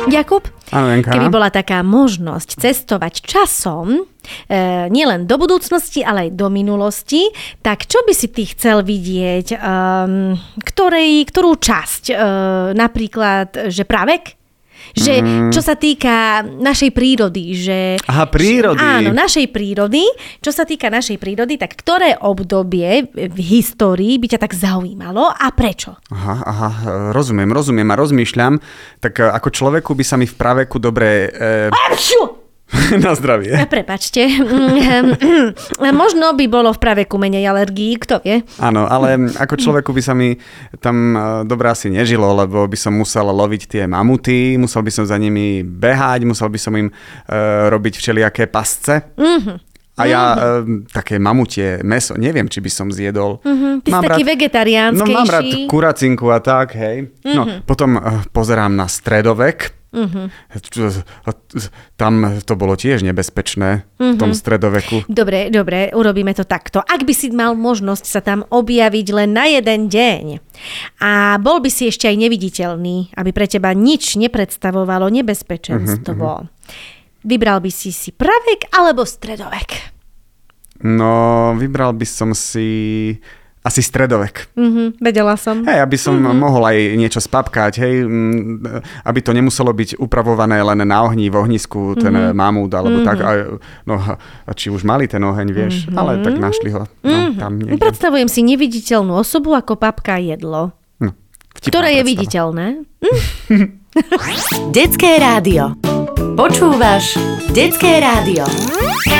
Jakub, Áno, Janka. keby bola taká možnosť cestovať časom, nielen do budúcnosti, ale aj do minulosti, tak čo by si ty chcel vidieť? Ktorú časť? Napríklad, že právek? Že čo sa týka našej prírody, že... Aha, prírody. Áno, našej prírody. Čo sa týka našej prírody, tak ktoré obdobie v histórii by ťa tak zaujímalo a prečo? Aha, rozumiem a rozmýšľam. Tak ako človeku by sa mi v praveku dobre... Na zdravie. Prepáčte. Možno by bolo v praveku menej alergií, kto vie? Áno, ale ako človeku by sa mi tam dobre asi nežilo, lebo by som musel loviť tie mamuty, musel by som za nimi behať, musel by som im robiť všelijaké pasce. A ja také mamutie mäso, neviem, či by som zjedol. Ty si taký vegetariánskejší. No mám rád kuracinku a tak, hej. No, potom pozerám na stredovek. Tam to bolo tiež nebezpečné v tom stredoveku. Dobre, urobíme to takto. Ak by si mal možnosť sa tam objaviť len na jeden deň a bol by si ešte aj neviditeľný, aby pre teba nič nepredstavovalo nebezpečenstvo, vybral by si pravek alebo stredovek? No, vybral by som si... Asi stredovek. Vedela som. Hej, aby som mohol aj niečo spapkať, hej, aby to nemuselo byť upravované len na ohni, v ohnisku, ten mamút, alebo tak. A či už mali ten oheň, vieš, ale tak našli ho. No, tam niekde. Predstavujem si neviditeľnú osobu, ako papka jedlo. No, ktoré je viditeľné. Detské rádio. Počúvaš Detské rádio.